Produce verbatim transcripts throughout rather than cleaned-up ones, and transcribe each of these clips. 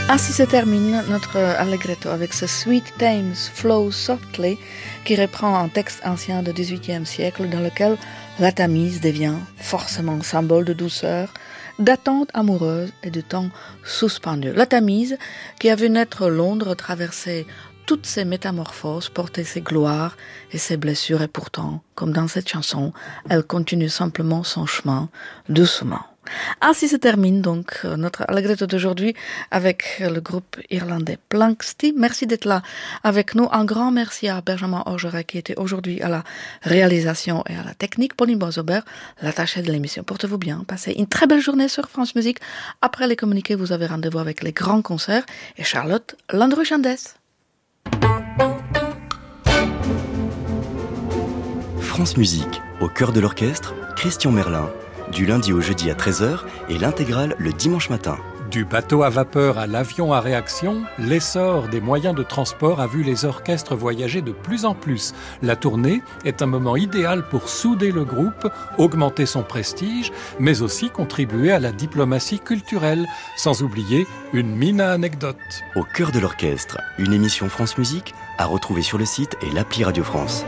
Ainsi se termine notre Allegretto avec ce Sweet Thames Flow Softly qui reprend un texte ancien du dix-huitième siècle dans lequel la Tamise devient forcément symbole de douceur, d'attente amoureuse et de temps suspendu. La Tamise qui a vu naître Londres, traverser toutes ses métamorphoses, porter ses gloires et ses blessures, et pourtant, comme dans cette chanson, elle continue simplement son chemin doucement. Ainsi se termine donc notre Allegretto d'aujourd'hui avec le groupe irlandais Planxty. Merci d'être là avec nous. Un grand merci à Benjamin Orgeret qui était aujourd'hui à la réalisation et à la technique. Pauline Boisaubert, l'attachée de l'émission. Portez-vous bien. Passez une très belle journée sur France Musique. Après les communiqués, vous avez rendez-vous avec les grands concerts et Charlotte Landru-Chandès. France Musique, au cœur de l'orchestre, Christian Merlin. Du lundi au jeudi à treize heures et l'intégrale le dimanche matin. Du bateau à vapeur à l'avion à réaction, l'essor des moyens de transport a vu les orchestres voyager de plus en plus. La tournée est un moment idéal pour souder le groupe, augmenter son prestige, mais aussi contribuer à la diplomatie culturelle, sans oublier une mine à anecdotes. Au cœur de l'orchestre, une émission France Musique à retrouver sur le site et l'appli Radio France.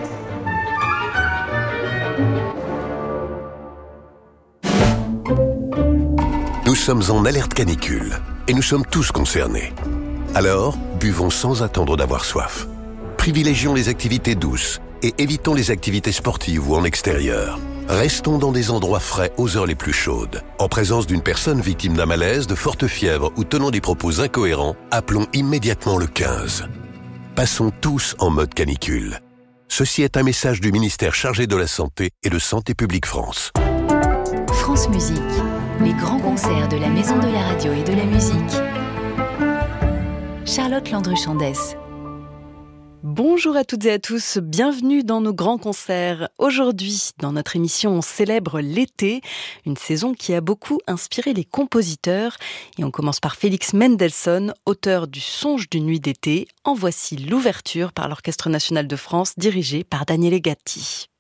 Nous sommes en alerte canicule et nous sommes tous concernés. Alors, buvons sans attendre d'avoir soif. Privilégions les activités douces et évitons les activités sportives ou en extérieur. Restons dans des endroits frais aux heures les plus chaudes. En présence d'une personne victime d'un malaise, de forte fièvre ou tenant des propos incohérents, appelons immédiatement le quinze. Passons tous en mode canicule. Ceci est un message du ministère chargé de la Santé et de Santé publique France. France Musique. Les grands concerts de la Maison de la Radio et de la Musique. Charlotte Landru-Chandès. Bonjour à toutes et à tous, bienvenue dans nos grands concerts. Aujourd'hui, dans notre émission, on célèbre l'été, une saison qui a beaucoup inspiré les compositeurs. Et on commence par Félix Mendelssohn, auteur du Songe d'une nuit d'été. En voici l'ouverture par l'Orchestre national de France, dirigé par Daniele Gatti.